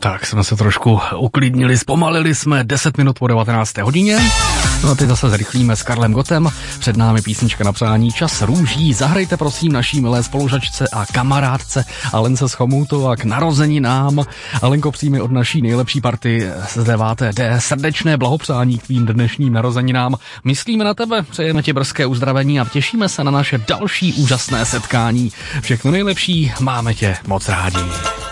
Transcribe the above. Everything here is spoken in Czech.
Tak jsme se trošku uklidnili, zpomalili jsme 10 minut po 19. hodině. No a teď zase zrychlíme s Karlem Gottem. Před námi písnička na přání Čas růží. Zahrajte prosím naší milé spolužačce a kamarádce Alence z Chomoutova k narozeninám. Alenko, přijmi od naší nejlepší party z 9D srdečné blahopřání k tvým dnešním narozeninám. Myslíme na tebe, přejeme ti brzké uzdravení a těšíme se na naše další úžasné setkání. Všechno nejlepší, máme tě moc rádi.